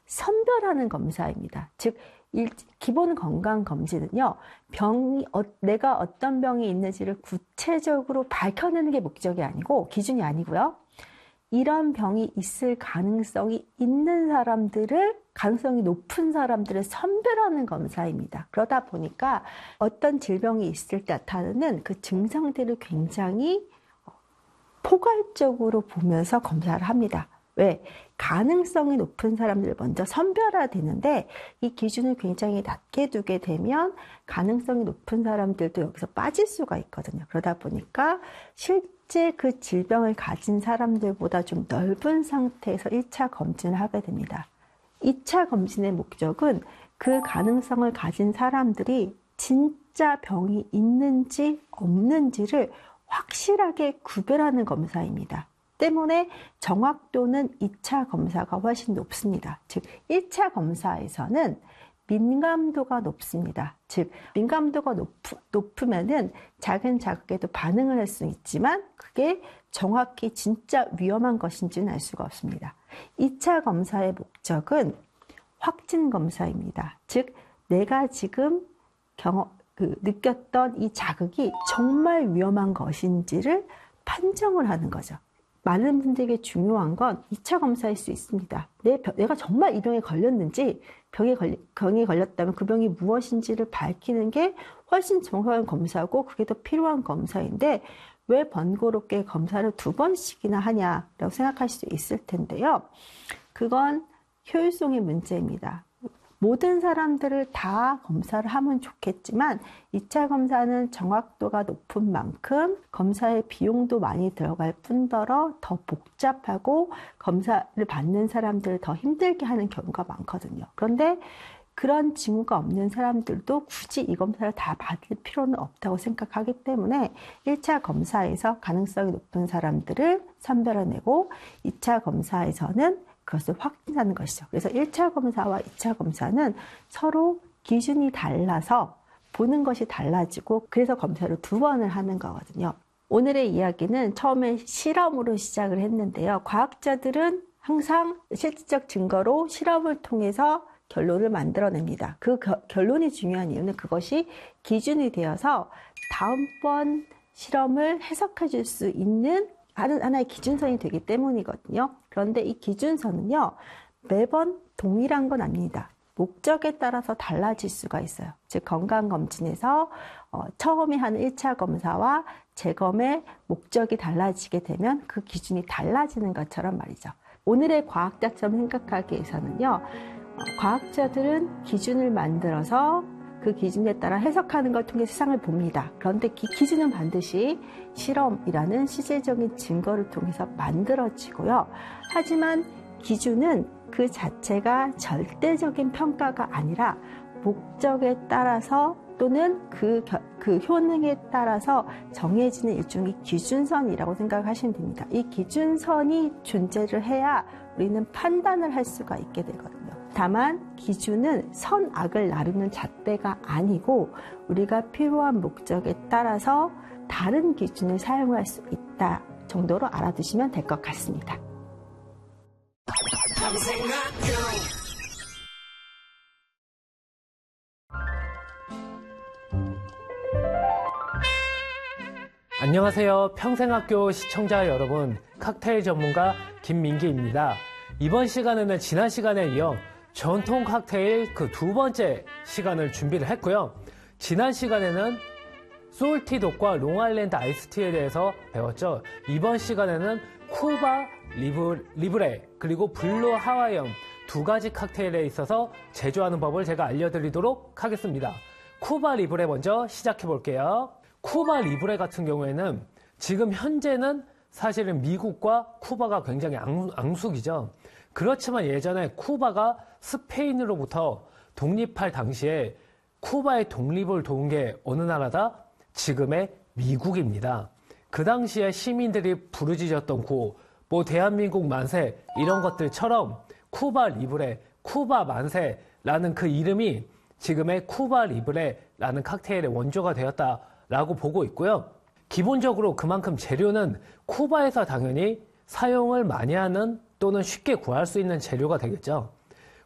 선별하는 검사입니다. 즉 기본 건강 검진은요, 내가 어떤 병이 있는지를 구체적으로 밝혀내는 게 목적이 아니고 기준이 아니고요. 이런 병이 있을 가능성이 있는 가능성이 높은 사람들을 선별하는 검사입니다. 그러다 보니까 어떤 질병이 있을 때 나타나는 그 증상들을 굉장히 포괄적으로 보면서 검사를 합니다. 왜? 가능성이 높은 사람들을 먼저 선별해야 되는데 이 기준을 굉장히 낮게 두게 되면 가능성이 높은 사람들도 여기서 빠질 수가 있거든요. 그러다 보니까 실제 그 질병을 가진 사람들보다 좀 넓은 상태에서 1차 검진을 하게 됩니다. 2차 검진의 목적은 그 가능성을 가진 사람들이 진짜 병이 있는지 없는지를 확실하게 구별하는 검사입니다. 때문에 정확도는 2차 검사가 훨씬 높습니다. 즉 1차 검사에서는 민감도가 높습니다. 즉 민감도가 높으면은 작은 자극에도 반응을 할 수 있지만 그게 정확히 진짜 위험한 것인지는 알 수가 없습니다. 2차 검사의 목적은 확진 검사입니다. 즉 내가 지금 느꼈던 이 자극이 정말 위험한 것인지를 판정을 하는 거죠. 많은 분들에게 중요한 건 2차 검사일 수 있습니다. 내가 정말 이 병에 걸렸는지, 병에 걸렸다면 그 병이 무엇인지를 밝히는 게 훨씬 정확한 검사고 그게 더 필요한 검사인데 왜 번거롭게 검사를 2번씩이나 하냐라고 생각하실 수 있을 텐데요. 그건 효율성의 문제입니다. 모든 사람들을 다 검사를 하면 좋겠지만 2차 검사는 정확도가 높은 만큼 검사의 비용도 많이 들어갈 뿐더러 더 복잡하고 검사를 받는 사람들을 더 힘들게 하는 경우가 많거든요. 그런데 그런 징후가 없는 사람들도 굳이 이 검사를 다 받을 필요는 없다고 생각하기 때문에 1차 검사에서 가능성이 높은 사람들을 선별해내고 2차 검사에서는 그것을 확진하는 것이죠. 그래서 1차 검사와 2차 검사는 서로 기준이 달라서 보는 것이 달라지고 그래서 검사를 2번을 하는 거거든요. 오늘의 이야기는 처음에 실험으로 시작을 했는데요. 과학자들은 항상 실질적 증거로 실험을 통해서 결론을 만들어냅니다. 그 결론이 중요한 이유는 그것이 기준이 되어서 다음번 실험을 해석해 줄 수 있는 하나의 기준선이 되기 때문이거든요. 그런데 이 기준선은요, 매번 동일한 건 아닙니다. 목적에 따라서 달라질 수가 있어요. 즉 건강검진에서 처음에 하는 1차 검사와 재검의 목적이 달라지게 되면 그 기준이 달라지는 것처럼 말이죠. 오늘의 과학자처럼 생각하기 위해서는요, 과학자들은 기준을 만들어서 그 기준에 따라 해석하는 걸 통해 세상을 봅니다. 그런데 그 기준은 반드시 실험이라는 실질적인 증거를 통해서 만들어지고요. 하지만 기준은 그 자체가 절대적인 평가가 아니라 목적에 따라서 또는 그 효능에 따라서 정해지는 일종의 기준선이라고 생각하시면 됩니다. 이 기준선이 존재를 해야 우리는 판단을 할 수가 있게 되거든요. 다만 기준은 선악을 나누는 잣대가 아니고 우리가 필요한 목적에 따라서 다른 기준을 사용할 수 있다 정도로 알아두시면 될 것 같습니다. 안녕하세요. 평생학교 시청자 여러분, 칵테일 전문가 김민기입니다. 이번 시간에는 지난 시간에 이어 전통 칵테일 그 2번째 시간을 준비를 했고요. 지난 시간에는 솔티독과 롱아일랜드 아이스티에 대해서 배웠죠. 이번 시간에는 쿠바 리브레 그리고 블루 하와이언 2가지 칵테일에 있어서 제조하는 법을 제가 알려드리도록 하겠습니다. 쿠바 리브레 먼저 시작해 볼게요. 쿠바 리브레 같은 경우에는 지금 현재는 사실은 미국과 쿠바가 굉장히 앙숙이죠. 그렇지만 예전에 쿠바가 스페인으로부터 독립할 당시에 쿠바의 독립을 도운 게 어느 나라다? 지금의 미국입니다. 그 당시에 시민들이 부르짖었던 구호, 뭐 대한민국 만세 이런 것들처럼 쿠바 리브레, 쿠바 만세라는 그 이름이 지금의 쿠바 리브레라는 칵테일의 원조가 되었다라고 보고 있고요. 기본적으로 그만큼 재료는 쿠바에서 당연히 사용을 많이 하는 또는 쉽게 구할 수 있는 재료가 되겠죠.